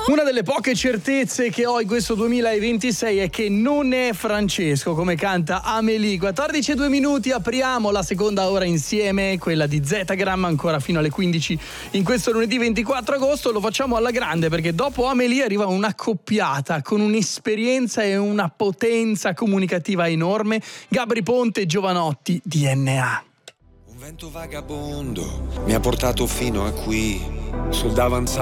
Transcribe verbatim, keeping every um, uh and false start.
Una delle poche certezze che ho in questo duemilaventisei è che non è Francesco, come canta Amélie. quattordici e due minuti, apriamo la seconda ora insieme, quella di Zetagram, ancora fino alle quindici in questo lunedì ventiquattro agosto. Lo facciamo alla grande perché dopo Amélie arriva una coppiata con un'esperienza e una potenza comunicativa enorme. Gabri Ponte e Giovanotti, D N A. Un vento vagabondo mi ha portato fino a qui, sul davanzale